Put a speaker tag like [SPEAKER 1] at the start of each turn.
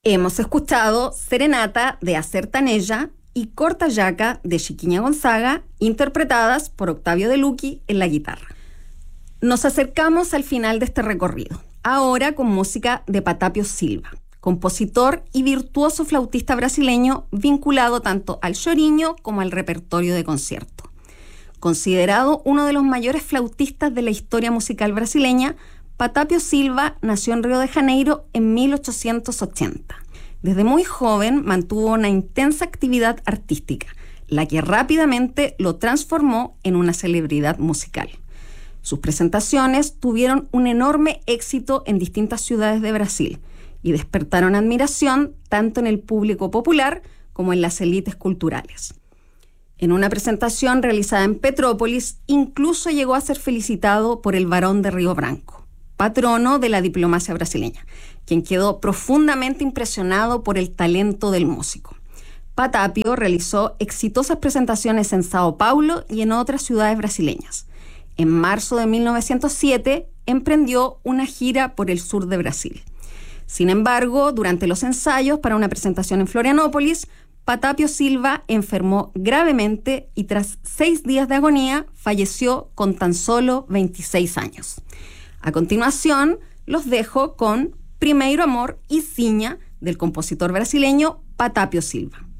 [SPEAKER 1] Hemos escuchado Serenata de A Sertaneja y Corta Yaca de Chiquinha Gonzaga, interpretadas por Octavio De Lucky en la guitarra. Nos acercamos al final de este recorrido, ahora con música de Patapio Silva, compositor y virtuoso flautista brasileño vinculado tanto al chorinho como al repertorio de concierto. Considerado uno de los mayores flautistas de la historia musical brasileña, Patapio Silva nació en Río de Janeiro en 1880. Desde muy joven mantuvo una intensa actividad artística, la que rápidamente lo transformó en una celebridad musical. Sus presentaciones tuvieron un enorme éxito en distintas ciudades de Brasil y despertaron admiración tanto en el público popular como en las élites culturales. En una presentación realizada en Petrópolis, incluso llegó a ser felicitado por el Barón de Río Branco, patrono de la diplomacia brasileña, quien quedó profundamente impresionado por el talento del músico. Patapio realizó exitosas presentaciones en Sao Paulo y en otras ciudades brasileñas. En marzo de 1907 emprendió una gira por el sur de Brasil. Sin embargo, durante los ensayos para una presentación en Florianópolis, Patapio Silva enfermó gravemente y tras 6 días de agonía falleció con tan solo 26 años. A continuación, los dejo con Primeiro Amor y Sinha del compositor brasileño Patapio Silva.